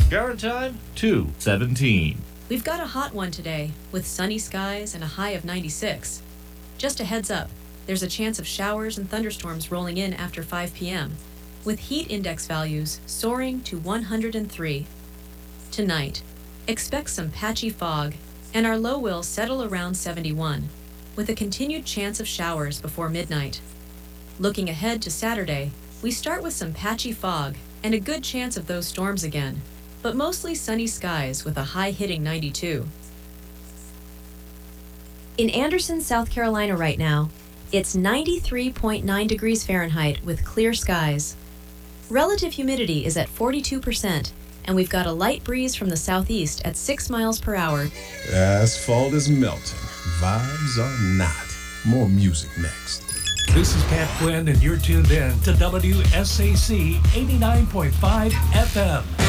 Current time, 2:17. We've got a hot one today, with sunny skies and a high of 96. Just a heads up, there's a chance of showers and thunderstorms rolling in after 5 p.m., with heat index values soaring to 103. Tonight, expect some patchy fog, and our low will settle around 71, with a continued chance of showers before midnight. Looking ahead to Saturday, we start with some patchy fog and a good chance of those storms again, but mostly sunny skies with a high hitting 92. In Anderson, South Carolina right now, it's 93.9 degrees Fahrenheit with clear skies. Relative humidity is at 42%, and we've got a light breeze from the southeast at 6 miles per hour. Asphalt is melting. Vibes are not. More music next. This is Pat Quinn, and you're tuned in to WSAC 89.5 FM.